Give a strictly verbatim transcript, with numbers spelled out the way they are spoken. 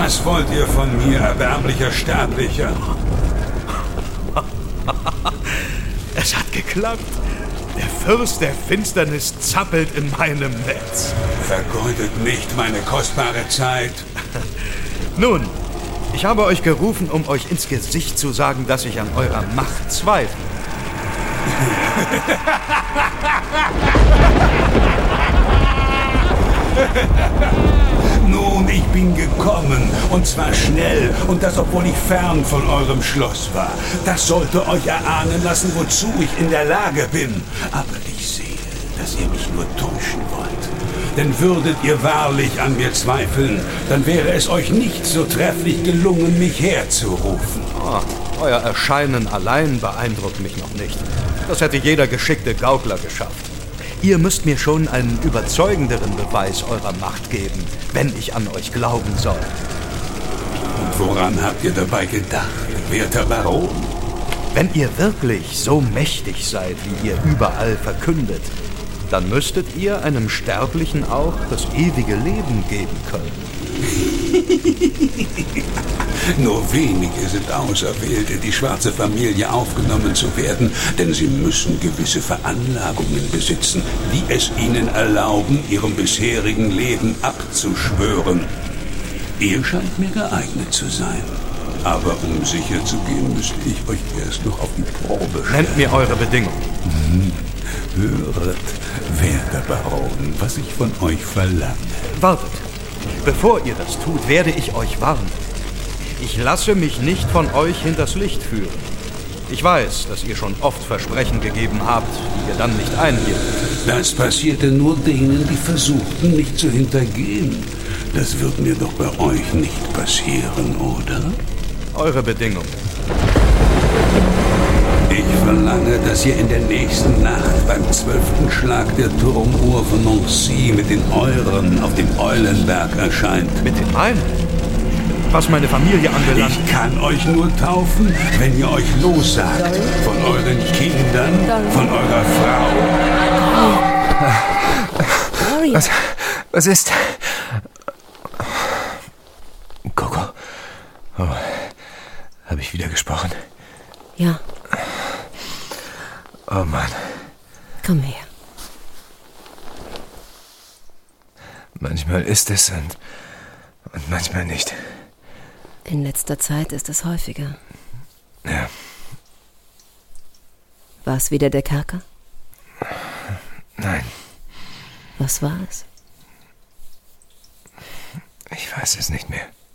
Was wollt ihr von mir, erbärmlicher Sterblicher? Es hat geklappt. Der Fürst der Finsternis zappelt in meinem Netz. Vergeudet nicht meine kostbare Zeit. Nun, ich habe euch gerufen, um euch ins Gesicht zu sagen, dass ich an eurer Macht zweifle. Nun, ich bin gekommen, und zwar schnell, und das, obwohl ich fern von eurem Schloss war. Das sollte euch erahnen lassen, wozu ich in der Lage bin. Aber ich sehe, dass ihr mich nur täuschen wollt. Denn würdet ihr wahrlich an mir zweifeln, dann wäre es euch nicht so trefflich gelungen, mich herzurufen. Oh, euer Erscheinen allein beeindruckt mich noch nicht. Das hätte jeder geschickte Gaukler geschafft. Ihr müsst mir schon einen überzeugenderen Beweis eurer Macht geben, wenn ich an euch glauben soll. Und woran habt ihr dabei gedacht, werter Baron? Wenn ihr wirklich so mächtig seid, wie ihr überall verkündet, dann müsstet ihr einem Sterblichen auch das ewige Leben geben können. Nur wenige sind Auserwählte, die schwarze Familie aufgenommen zu werden, denn sie müssen gewisse Veranlagungen besitzen, die es ihnen erlauben, ihrem bisherigen Leben abzuschwören. Ihr scheint mir geeignet zu sein. Aber um sicher zu gehen, müsste ich euch erst noch auf die Probe stellen. Nennt mir eure Bedingungen. Hm. Höret, werter Baron, was ich von euch verlange. Wartet. Bevor ihr das tut, werde ich euch warnen. Ich lasse mich nicht von euch hinters Licht führen. Ich weiß, dass ihr schon oft Versprechen gegeben habt, die ihr dann nicht einhieltet. Das passierte nur denen, die versuchten, mich zu hintergehen. Das wird mir doch bei euch nicht passieren, oder? Eure Bedingungen. Ich verlange, dass ihr in der nächsten Nacht beim zwölften Schlag der Turmuhr von Nancy mit den Euren auf dem Eulenberg erscheint. Mit den meinen? Was meine Familie anbelangt. Ich kann euch nur taufen, wenn ihr euch lossagt. Von euren Kindern, von eurer Frau. Was, was ist? Coco. Oh, habe ich wieder gesprochen? Ja. Oh Mann. Komm her. Manchmal ist es und, und manchmal nicht. In letzter Zeit ist es häufiger. Ja. War es wieder der Kerker? Nein. Was war es? Ich weiß es nicht mehr.